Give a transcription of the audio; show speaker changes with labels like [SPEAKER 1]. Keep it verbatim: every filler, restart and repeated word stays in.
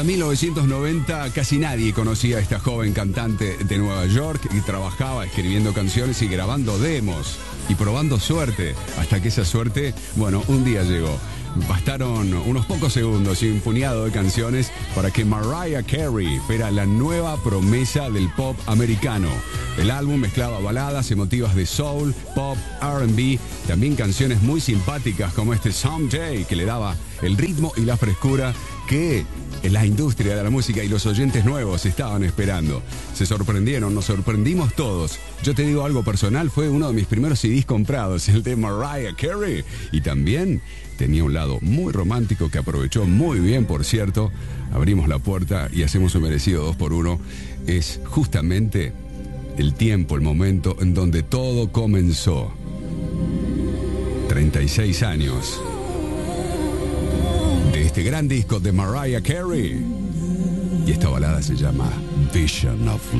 [SPEAKER 1] Hasta mil novecientos noventa casi nadie conocía a esta joven cantante de Nueva York y trabajaba escribiendo canciones y grabando demos y probando suerte, hasta que esa suerte, bueno, un día llegó. Bastaron unos pocos segundos y un puñado de canciones para que Mariah Carey fuera la nueva promesa del pop americano. El álbum mezclaba baladas emotivas de soul, pop, R and B, también canciones muy simpáticas como este Someday, que le daba el ritmo y la frescura que la industria de la música y los oyentes nuevos estaban esperando. Se sorprendieron, nos sorprendimos todos. Yo te digo algo personal, fue uno de mis primeros C Ds comprados, el de Mariah Carey. Y también tenía un lado muy romántico que aprovechó muy bien, por cierto. Abrimos la puerta y hacemos un merecido dos por uno. Es justamente el tiempo, el momento en donde todo comenzó. treinta y seis años de este gran disco de Mariah Carey. Y esta balada se llama Vision of